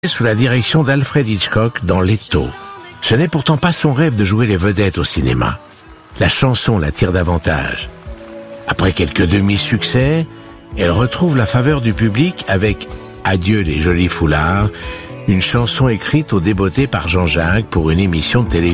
sous la direction d'Alfred Hitchcock dans Leto. Ce n'est pourtant pas son rêve de jouer les vedettes au cinéma. La chanson l'attire davantage. Après quelques demi-succès, elle retrouve la faveur du public avec Adieu les jolis foulards, une chanson écrite au débeauté par Jean-Jacques pour une émission de télévision.